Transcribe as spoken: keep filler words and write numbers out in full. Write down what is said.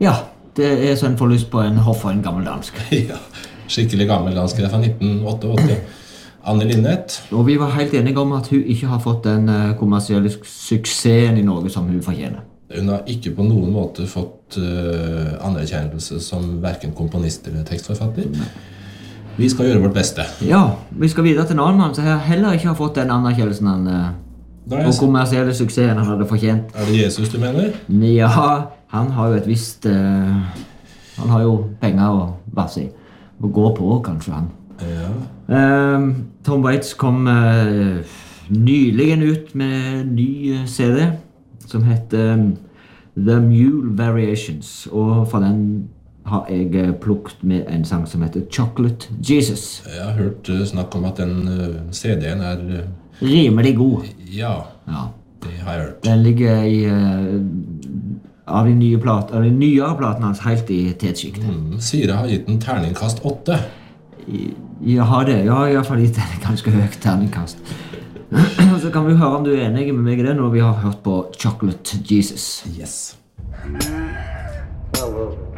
Ja, det er sånn får lyst på en hoff og en gammel dansk. Ja, skikkelig gammel dansk, det er fra nitten åttiåtte. Anne Linnet. Og vi var helt enige om at hun ikke har fått den uh, kommersielle suksessen i Norge som hun fortjener. Hun har ikke på noen måte fått uh, anerkjennelse som hverken komponist eller tekstforfatter. Nei. Vi skal gjøre vårt beste. Ja, vi skal videre til en annen mann som heller ikke har fått den anerkjennelsen han, uh, og kommersielle suksessen han hadde fortjent. Er det Jesus du mener? Ja, han har jo et visst... Uh, han har jo penger å, hva si, å gå på, kanskje han. Ja. Um, Tom Waits kom uh, nyligen ut med en ny uh, C D som heter um, The Mule Variations, og fra den har jeg uh, plukket med en sang som heter Chocolate Jesus. Jeg har hørt uh, snakk om at den uh, C D-en er uh, rimelig god. Ja, ja, det har jeg hørt. Den ligger i uh, av de nye plat, av de nyere platene hans helt i tetsjiktet. Mm, Sire har gitt en terningkast åtte. Jeg har det, ja, i hvert fall gitt en ganske høyt terningkast. Så kan vi høre om du er enig med meg i det når vi har hørt på Chocolate Jesus. Yes. Hello.